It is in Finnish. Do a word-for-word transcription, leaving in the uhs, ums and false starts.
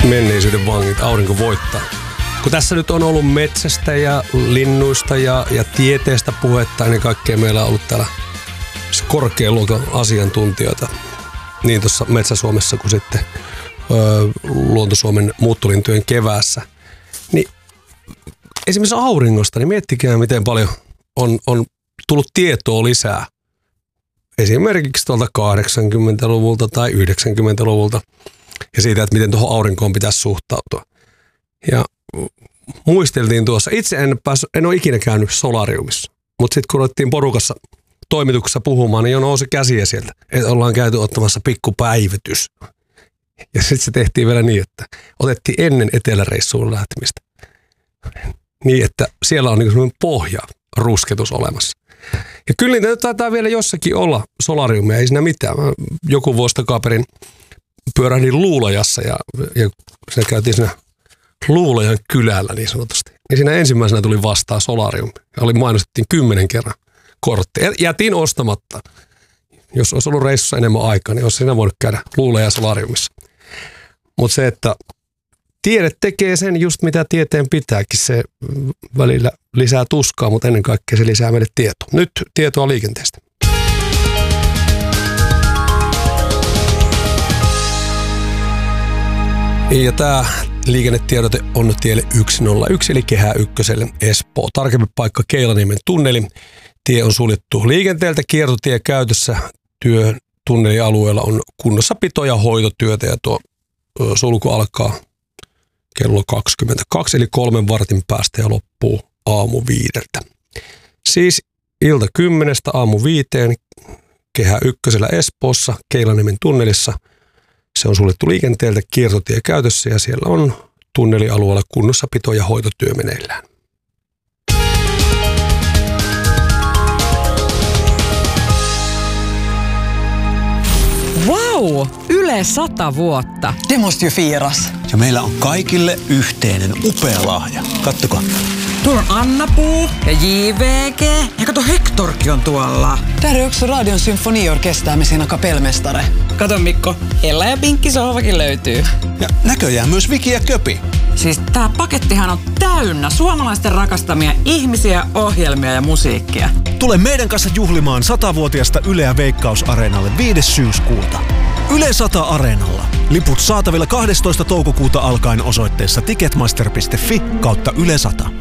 Menneisyyden vangit, aurinko voittaa. Kun tässä nyt on ollut metsästä ja linnuista ja, ja tieteestä puhetta, niin kaikkea meillä on ollut täällä korkean luokan asiantuntijoita. Niin tuossa Metsä-Suomessa kuin sitten öö, Luonto-Suomen muuttolintujen keväässä. Niin esimerkiksi auringosta, niin miettikää miten paljon on, on tullut tietoa lisää. Esimerkiksi tuolta kahdeksankymmentäluvulta tai yhdeksänkymmentäluvulta. Ja siitä, että miten tuohon aurinkoon pitäisi suhtautua. Ja muisteltiin tuossa, itse en, päässyt, en ole ikinä käynyt solariumissa, mutta sitten kun otettiin porukassa toimituksessa puhumaan, niin jo nousi käsiä sieltä, että ollaan käyty ottamassa pikkupäivitys. Ja sitten se tehtiin vielä niin, että otettiin ennen eteläreissuun lähtemistä. Niin, että siellä on niin semmoinen pohja rusketus olemassa. Ja kyllä niitä taitaa vielä jossakin olla solariumia, ei siinä mitään. Mä joku vuosi takaperin pyörähdin Luulajassa ja, ja se käytiin siinä Luulajan kylällä niin sanotusti. Niin siinä ensimmäisenä tuli vastaan solarium. Ja oli mainostettiin kymmenen kerran kortteja. Jätin ostamatta. Jos olisi ollut reissussa enemmän aikaa, niin olisi siinä voinut käydä Luulajan solariumissa. Mutta se, että tiede tekee sen just mitä tieteen pitääkin. Se välillä lisää tuskaa, mutta ennen kaikkea se lisää meille tietoa. Nyt tietoa liikenteestä. Ja tämä liikennetiedote on tielle yksi nolla yksi eli Kehä ykköselle Espoo. Tarkempi paikka Keilaniemen tunneli. Tie on suljettu liikenteeltä, kiertotie käytössä. Työ tunnelialueella on kunnossapito- ja hoitotyötä ja tuo sulku alkaa kello kaksikymmentäkaksi eli kolmen vartin päästä ja loppuu aamu viideltä. Siis ilta kymmenestä aamu viiteen Kehä ykkösellä Espoossa Keilaniemen tunnelissa. Se on suljettu liikenteeltä, kiertotie käytössä ja siellä on tunnelialueella kunnossapito- ja hoitotyö meneillään. Wow! Yle sata vuotta. Det måste ju firas. Ja meillä on kaikille yhteinen upea lahja. Kattokaa. Tuolla on Anna-Puu ja J V G. Ja kato, Hectorkin on tuolla. Där är också Radion symfoniorkester med sina kapellmästare. Kato Mikko, Ella ja Pinkki sohvakin löytyy. Ja näköjään myös Viki ja Köpi. Siis tää pakettihan on täynnä suomalaisten rakastamia ihmisiä, ohjelmia ja musiikkia. Tule meidän kanssa juhlimaan satavuotiaasta Yleä Veikkaus-areenalle viides syyskuuta. Yle sata Areenalla. Liput saatavilla kahdestoista toukokuuta alkaen osoitteessa ticketmaster piste fi kautta Yle sata.